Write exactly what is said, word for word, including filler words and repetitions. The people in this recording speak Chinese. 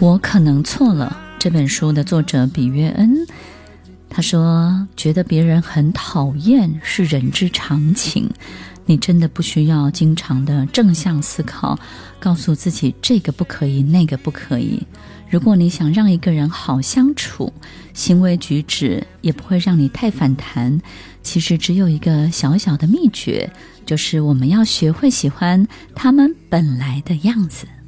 我可能错了。这本书的作者比约恩，他说觉得别人很讨厌是人之常情，你真的不需要经常的正向思考，告诉自己这个不可以那个不可以。如果你想让一个人好相处，行为举止也不会让你太反弹，其实只有一个小小的秘诀，就是我们要学会喜欢他们本来的样子。